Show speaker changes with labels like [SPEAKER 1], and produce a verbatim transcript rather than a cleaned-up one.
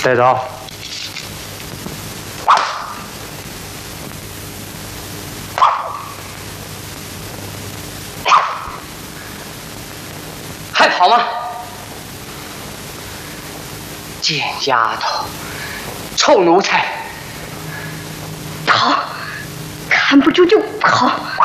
[SPEAKER 1] 带走。
[SPEAKER 2] 还跑吗？贱丫头，臭奴才！
[SPEAKER 3] 跑，看不住就跑。